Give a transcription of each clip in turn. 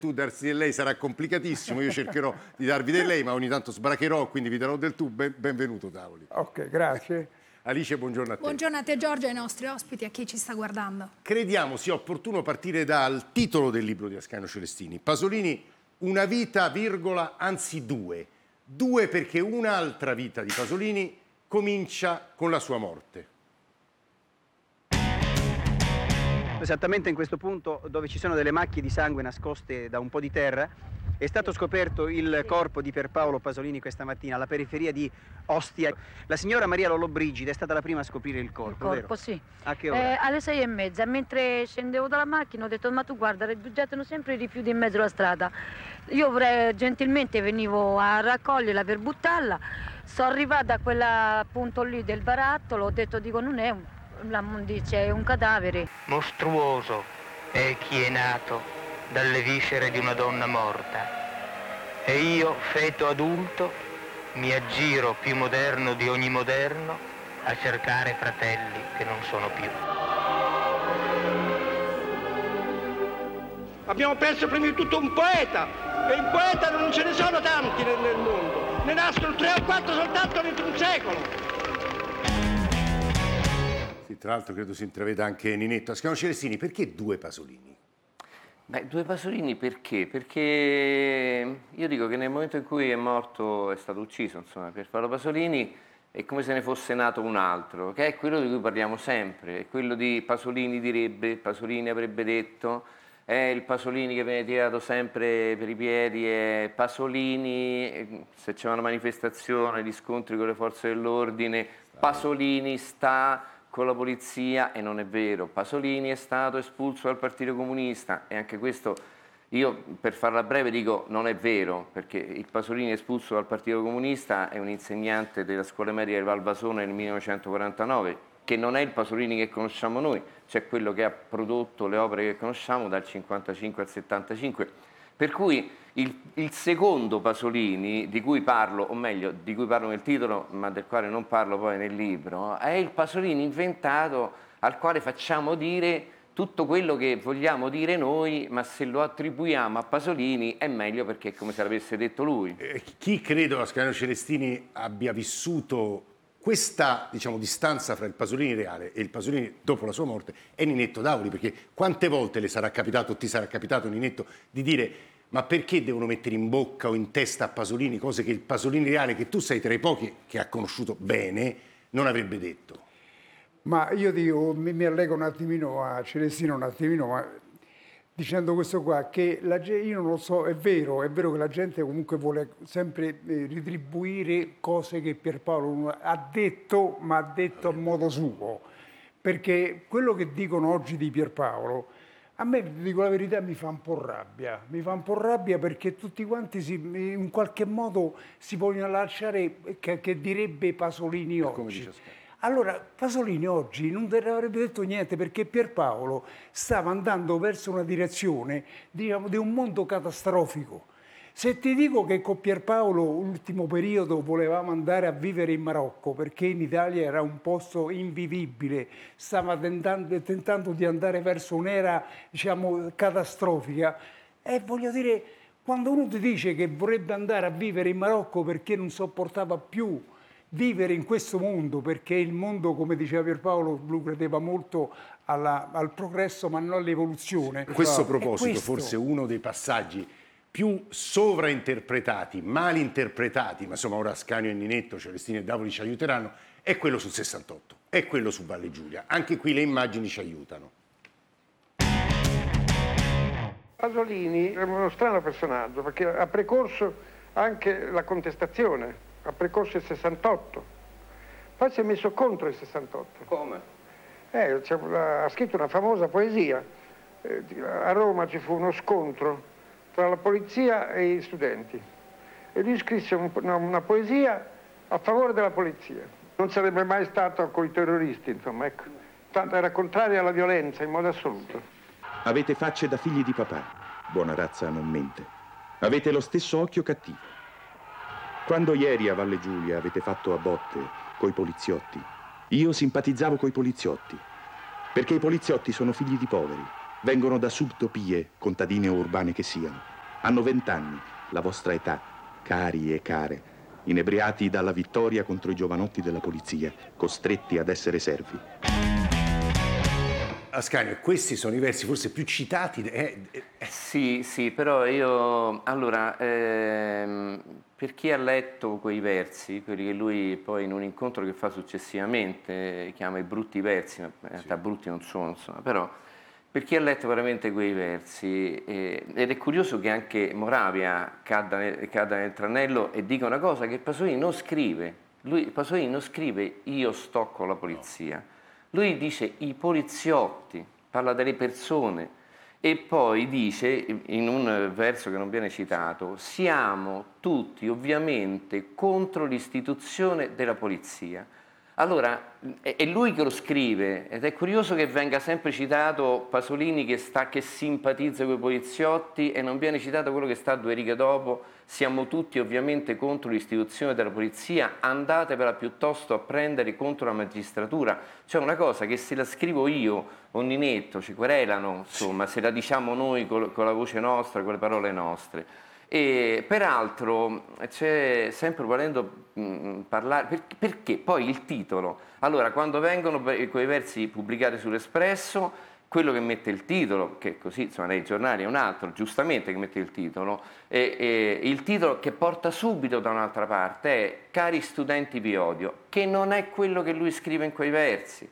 Tu darsi del lei sarà complicatissimo, io cercherò di darvi del lei, ma ogni tanto sbracherò, quindi vi darò del tu. Benvenuto, Tavoli. Ok, grazie. Alice, buongiorno a te. Buongiorno a te Giorgio, ai nostri ospiti, a chi ci sta guardando. Crediamo sia opportuno partire dal titolo del libro di Ascanio Celestini. Pasolini, una vita, virgola, anzi due. Due perché un'altra vita di Pasolini comincia con la sua morte. Esattamente in questo punto dove ci sono delle macchie di sangue nascoste da un po' di terra è stato scoperto il corpo di Pierpaolo Pasolini questa mattina alla periferia di Ostia. La signora Maria Lollobrigida è stata la prima a scoprire il corpo, Il corpo, vero? sì. A che ora? Alle 6:30, mentre scendevo dalla macchina ho detto ma tu guarda, gettano sempre i rifiuti in mezzo alla strada. Io gentilmente venivo a raccoglierla per buttarla, sono arrivata a quel punto lì del barattolo, ho detto dico non è dice, è un cadavere. Mostruoso è chi è nato dalle viscere di una donna morta. E io, feto adulto, mi aggiro più moderno di ogni moderno a cercare fratelli che non sono più. Abbiamo perso prima di tutto un poeta, e in poeta non ce ne sono tanti nel mondo. Ne nascono 3 o 4 soltanto dentro un secolo. Tra l'altro credo si intraveda anche Ninetto. Ascanio Celestini, perché due Pasolini? Beh, due Pasolini perché? Perché io dico che nel momento in cui è morto, è stato ucciso, insomma, Pierpaolo Pasolini, è come se ne fosse nato un altro, che è quello di cui parliamo sempre, è quello di Pasolini direbbe, Pasolini avrebbe detto, è il Pasolini che viene tirato sempre per i piedi, è Pasolini, se c'è una manifestazione, gli scontri con le forze dell'ordine, Pasolini sta con la polizia, e non è vero. Pasolini è stato espulso dal Partito Comunista, e anche questo io, per farla breve, dico non è vero, perché il Pasolini espulso dal Partito Comunista è un insegnante della scuola media di Valvasone nel 1949, che non è il Pasolini che conosciamo noi, cioè quello che ha prodotto le opere che conosciamo dal 55 al 75. Per cui il secondo Pasolini, di cui parlo, o meglio, di cui parlo nel titolo, ma del quale non parlo poi nel libro, è il Pasolini inventato al quale facciamo dire tutto quello che vogliamo dire noi, ma se lo attribuiamo a Pasolini è meglio perché è come se l'avesse detto lui. Chi credo Ascanio Celestini abbia vissuto questa, diciamo, distanza fra il Pasolini reale e il Pasolini dopo la sua morte è Ninetto Tavoli, perché quante volte le sarà capitato, o ti sarà capitato, Ninetto, di dire ma perché devono mettere in bocca o in testa a Pasolini cose che il Pasolini reale, che tu sei tra i pochi che ha conosciuto bene, non avrebbe detto? Ma io dico, mi allego un attimino a Celestino, un attimino, ma dicendo questo qua, che io non lo so, è vero che la gente comunque vuole sempre ritribuire cose che Pierpaolo ha detto, ma ha detto a modo suo. Perché quello che dicono oggi di Pierpaolo, a me, dico la verità, mi fa un po' rabbia. Mi fa un po' rabbia perché tutti quanti in qualche modo si vogliono lasciare, che direbbe Pasolini oggi. Come dice Ascanio. Allora, Pasolini oggi non avrebbe detto niente perché Pierpaolo stava andando verso una direzione, diciamo, di un mondo catastrofico. Se ti dico che con Pierpaolo, l'ultimo periodo, volevamo andare a vivere in Marocco perché in Italia era un posto invivibile, stava tentando di andare verso un'era, diciamo, catastrofica, e voglio dire, quando uno ti dice che vorrebbe andare a vivere in Marocco perché non sopportava più vivere in questo mondo, perché il mondo, come diceva Pierpaolo, lui credeva molto al progresso ma non all'evoluzione. A questo proposito, forse uno dei passaggi più sovrainterpretati, mal interpretati, ma insomma ora Ascanio e Ninetto, Celestini e Tavoli ci aiuteranno, è quello sul 68, è quello su Valle Giulia. Anche qui le immagini ci aiutano. Pasolini è uno strano personaggio perché ha precorso anche la contestazione, ha precorso il 68, poi si è messo contro il 68. Come? Ha scritto una famosa poesia. A Roma ci fu uno scontro tra la polizia e gli studenti e lui scrisse una poesia a favore della polizia. Non sarebbe mai stato con i terroristi, insomma, ecco. Tanto era contrario alla violenza in modo assoluto. Avete facce da figli di papà, buona razza non mente. Avete lo stesso occhio cattivo. Quando ieri a Valle Giulia avete fatto a botte coi poliziotti, io simpatizzavo coi poliziotti, perché i poliziotti sono figli di poveri, vengono da subtopie, contadine o urbane che siano. Hanno 20 anni, la vostra età, cari e care, inebriati dalla vittoria contro i giovanotti della polizia, costretti ad essere servi. Ascanio, questi sono i versi forse più citati. Sì, però io... Allora, per chi ha letto quei versi, quelli che lui poi in un incontro che fa successivamente chiama i brutti versi, ma in realtà brutti non sono, insomma, però per chi ha letto veramente quei versi, ed è curioso che anche Moravia cada nel tranello e dica una cosa che Pasolini non scrive. Pasolini non scrive io sto con la polizia. Lui dice i poliziotti, parla delle persone e poi dice in un verso che non viene citato: siamo tutti ovviamente contro l'istituzione della polizia. Allora è lui che lo scrive ed è curioso che venga sempre citato Pasolini che simpatizza con i poliziotti e non viene citato quello che sta 2 righe dopo: siamo tutti ovviamente contro l'istituzione della polizia, andatevela piuttosto a prendere contro la magistratura. Cioè una cosa che se la scrivo io o Ninetto ci querelano, insomma, se la diciamo noi con la voce nostra, con le parole nostre. E peraltro c'è sempre volendo parlare, perché poi il titolo, allora quando vengono quei versi pubblicati sull'Espresso, quello che mette il titolo, che così insomma nei giornali è un altro, giustamente, che mette il titolo che porta subito da un'altra parte è cari studenti vi odio, che non è quello che lui scrive in quei versi.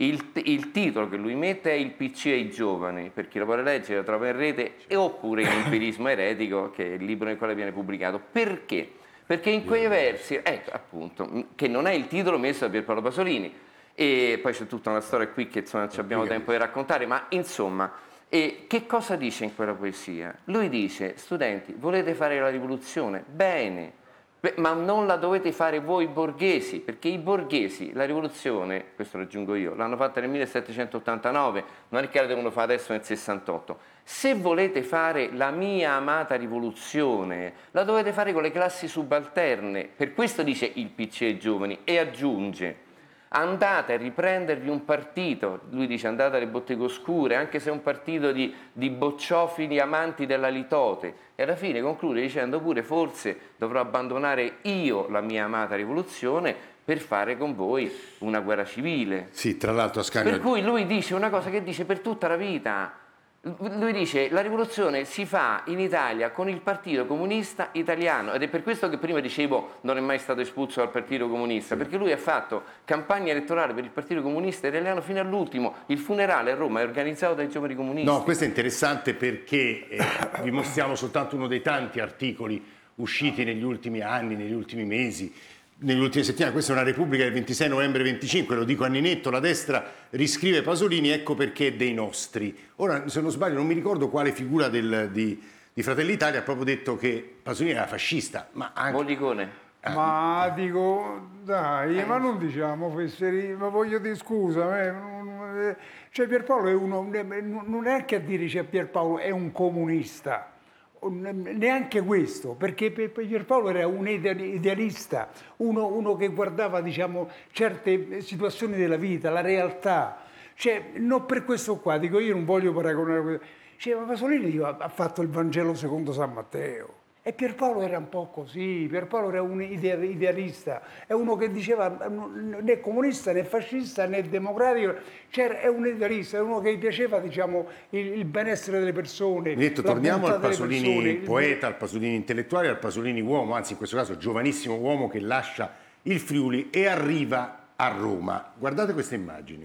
Il titolo che lui mette è il PC ai giovani, per chi lo vuole leggere lo trova in rete, oppure L'impirismo eretico, che è il libro nel quale viene pubblicato. Perché? Perché in quei versi, ecco appunto, che non è il titolo messo da Pierpaolo Pasolini, e poi c'è tutta una storia qui che insomma, non abbiamo tempo di raccontare, ma insomma, che cosa dice in quella poesia? Lui dice: studenti, volete fare la rivoluzione? Bene. Ma non la dovete fare voi borghesi, perché i borghesi la rivoluzione, questo lo aggiungo io, l'hanno fatta nel 1789, non è che la devono fare adesso nel 68. Se volete fare la mia amata rivoluzione, la dovete fare con le classi subalterne. Per questo dice il PC ai giovani e aggiunge: andate a riprendervi un partito, lui dice andate alle botteghe oscure, anche se è un partito di bocciofili amanti della litote, e alla fine conclude dicendo pure forse dovrò abbandonare io la mia amata rivoluzione per fare con voi una guerra civile. Sì, tra l'altro Ascanio... Per cui lui dice una cosa che dice per tutta la vita. Lui dice la rivoluzione si fa in Italia con il Partito Comunista Italiano, ed è per questo che prima dicevo non è mai stato espulso dal Partito Comunista, perché lui ha fatto campagna elettorale per il Partito Comunista Italiano fino all'ultimo. Il funerale a Roma è organizzato dai giovani comunisti. No, questo è interessante perché vi mostriamo soltanto uno dei tanti articoli usciti negli ultimi anni, negli ultimi mesi, nelle ultime settimane. Questa è una Repubblica del 26 novembre 25, lo dico a Ninetto, la destra riscrive Pasolini, ecco perché è dei nostri. Ora, se non sbaglio, non mi ricordo quale figura di Fratelli Italia ha proprio detto che Pasolini era fascista, ma anche... Mollicone. Ma dico, dai, ma non diciamo fesserie, ma voglio dire scusa, cioè Pierpaolo è uno, non è che a dire c'è Pierpaolo è un comunista. Neanche questo, perché Pierpaolo era un idealista, uno che guardava, diciamo, certe situazioni della vita, la realtà. Cioè, non per questo qua, dico, io non voglio paragonare, cioè, ma Pasolini ha fatto il Vangelo secondo San Matteo. E Pierpaolo era un po' così, Pierpaolo era un idealista, è uno che diceva né comunista né fascista né democratico, cioè è un idealista, è uno che gli piaceva, diciamo, il benessere delle persone. Detto, torniamo al Pasolini poeta, al Pasolini intellettuale, al Pasolini uomo, anzi in questo caso giovanissimo uomo che lascia il Friuli e arriva a Roma. Guardate queste immagini.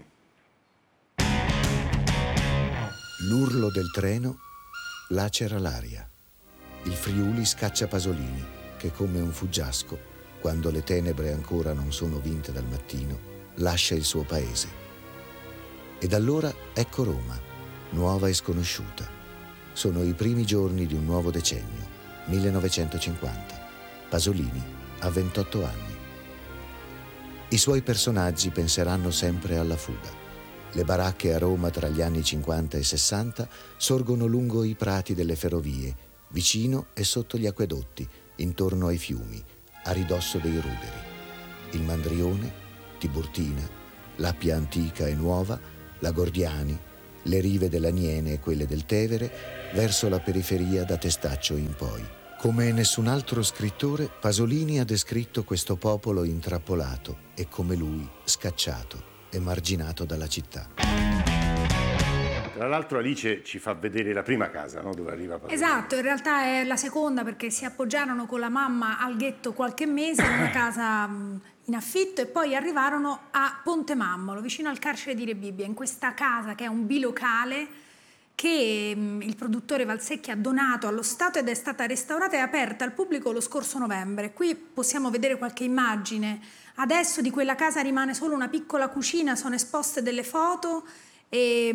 L'urlo del treno lacera l'aria. Il Friuli scaccia Pasolini, che come un fuggiasco, quando le tenebre ancora non sono vinte dal mattino, lascia il suo paese. Ed allora ecco Roma, nuova e sconosciuta. Sono i primi giorni di un nuovo decennio, 1950. Pasolini ha 28 anni. I suoi personaggi penseranno sempre alla fuga. Le baracche a Roma tra gli anni 50 e 60 sorgono lungo i prati delle ferrovie, vicino e sotto gli acquedotti, intorno ai fiumi, a ridosso dei ruderi. Il Mandrione, Tiburtina, l'Appia antica e nuova, la Gordiani, le rive dell'Aniene e quelle del Tevere, verso la periferia da Testaccio in poi. Come nessun altro scrittore, Pasolini ha descritto questo popolo intrappolato e, come lui, scacciato, emarginato dalla città. Tra l'altro Alice ci fa vedere la prima casa, no? Dove arriva Pasolini. Esatto, in realtà è la seconda perché si appoggiarono con la mamma al ghetto qualche mese in una casa in affitto e poi arrivarono a Ponte Mammolo, vicino al carcere di Rebibbia, in questa casa che è un bilocale che il produttore Valsecchi ha donato allo Stato ed è stata restaurata e aperta al pubblico lo scorso novembre. Qui possiamo vedere qualche immagine. Adesso di quella casa rimane solo una piccola cucina, sono esposte delle foto e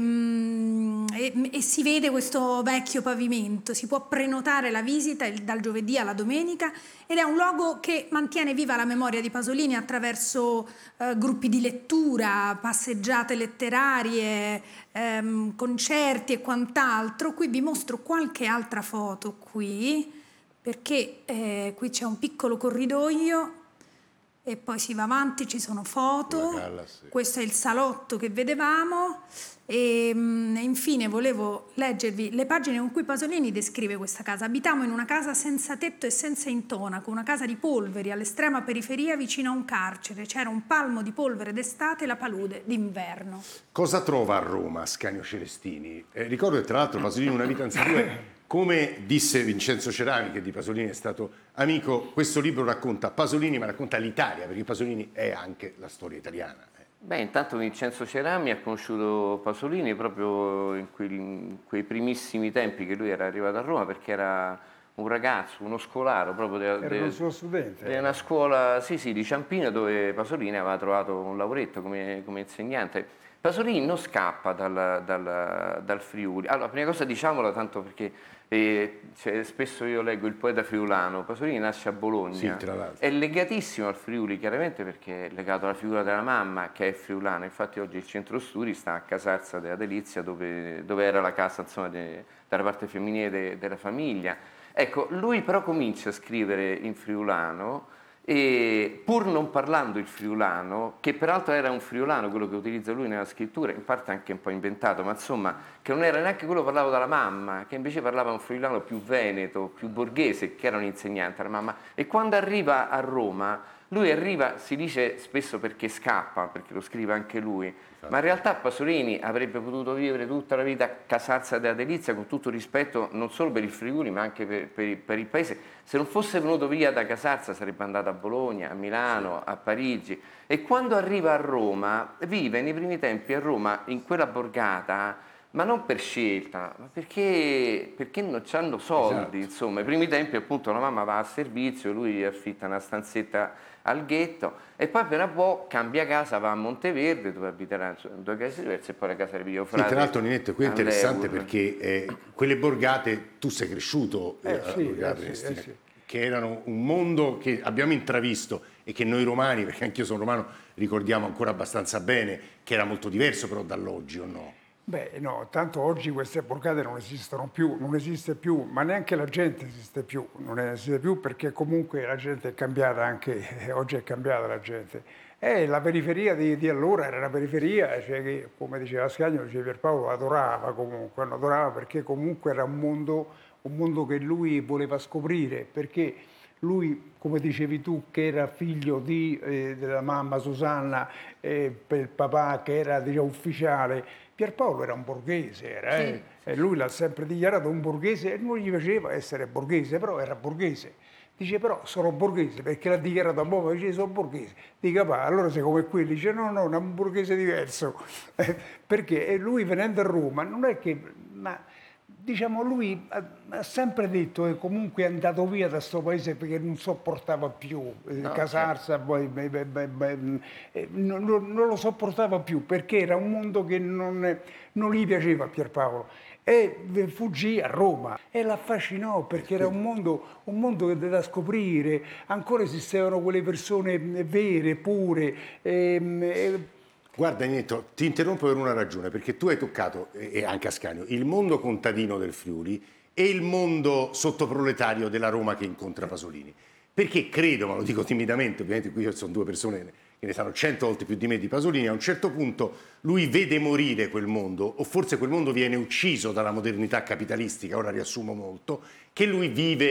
si vede questo vecchio pavimento. Si può prenotare la visita dal giovedì alla domenica ed è un luogo che mantiene viva la memoria di Pasolini attraverso gruppi di lettura, passeggiate letterarie, concerti e quant'altro. Qui vi mostro qualche altra foto qui, perché qui c'è un piccolo corridoio e poi si va avanti, ci sono foto. Questo è il salotto che vedevamo e infine volevo leggervi le pagine con cui Pasolini descrive questa casa. Abitavo in una casa senza tetto e senza intonaco, una casa di polveri all'estrema periferia vicino a un carcere. C'era un palmo di polvere d'estate e la palude d'inverno. Cosa trova a Roma Ascanio Celestini? Ricordo che tra l'altro Pasolini Una vita anzi due, come disse Vincenzo Cerami, che di Pasolini è stato amico, questo libro racconta Pasolini ma racconta l'Italia, perché Pasolini è anche la storia italiana. Beh, intanto Vincenzo Cerami ha conosciuto Pasolini proprio in quei primissimi tempi che lui era arrivato a Roma, perché era un ragazzo, uno scolaro proprio era un suo studente. Di una scuola di Ciampino, dove Pasolini aveva trovato un lavoretto come insegnante. Pasolini non scappa dal Friuli. Allora, prima cosa diciamola tanto perché spesso io leggo il poeta friulano. Pasolini nasce a Bologna, sì, tra l'altro. È legatissimo al Friuli chiaramente perché è legato alla figura della mamma che è friulana. Infatti oggi il centro studi sta a Casarsa della Delizia, dove era la casa insomma, dalla parte femminile della famiglia. Ecco, lui però comincia a scrivere in friulano e pur non parlando il friulano, che peraltro era un friulano quello che utilizza lui nella scrittura, in parte anche un po' inventato, ma insomma che non era neanche quello che parlava dalla mamma, che invece parlava un friulano più veneto, più borghese, che era un insegnante la mamma. E quando arriva a Roma, lui arriva, si dice spesso perché scappa, perché lo scrive anche lui, ma in realtà Pasolini avrebbe potuto vivere tutta la vita a Casarsa della Delizia, con tutto rispetto non solo per il Friuli ma anche per il paese. Se non fosse venuto via da Casarsa sarebbe andato a Bologna, a Milano, a Parigi, e quando arriva a Roma vive nei primi tempi a Roma in quella borgata, ma non per scelta, ma perché non c'hanno soldi, insomma. I primi tempi appunto la mamma va a servizio, lui affitta una stanzetta al ghetto e poi per un po' cambia casa, va a Monteverde dove abiterà in due case diverse e poi la casa di Pio Frate. Sì, tra l'altro Ninetto, qui è interessante perché quelle borgate, tu sei cresciuto che erano un mondo che abbiamo intravisto e che noi romani, perché anch'io sono romano, ricordiamo ancora abbastanza bene, che era molto diverso però dall'oggi, o no? Beh, no, tanto oggi queste borgate non esistono più, non esiste più, ma neanche la gente non esiste più perché comunque la gente è cambiata anche, oggi è cambiata la gente. La periferia di allora era una periferia, cioè che, come diceva Ascanio, Pierpaolo adorava comunque, adorava perché comunque era un mondo che lui voleva scoprire, perché lui, come dicevi tu, che era figlio della mamma Susanna, per il papà che era ufficiale, Pierpaolo era un borghese, e lui l'ha sempre dichiarato un borghese e non gli piaceva essere borghese, però era borghese. Dice però sono borghese perché l'ha dichiarato a Boba, dice sono borghese. Dica allora sei come quelli, dice no, è un borghese diverso. Perché e lui venendo a Roma non è che... Diciamo, lui ha sempre detto che comunque è andato via da questo paese perché non sopportava più Casarsa, poi non lo sopportava più perché era un mondo che non gli piaceva a Pierpaolo e fuggì a Roma e l'affascinò perché era un mondo che da scoprire, ancora esistevano quelle persone vere, pure. Guarda Ninetto, ti interrompo per una ragione, perché tu hai toccato, e anche Ascanio, il mondo contadino del Friuli e il mondo sottoproletario della Roma che incontra Pasolini. Perché credo, ma lo dico timidamente, ovviamente qui sono due persone che ne sanno 100 volte più di me di Pasolini, a un certo punto lui vede morire quel mondo, o forse quel mondo viene ucciso dalla modernità capitalistica, ora riassumo molto, che lui vive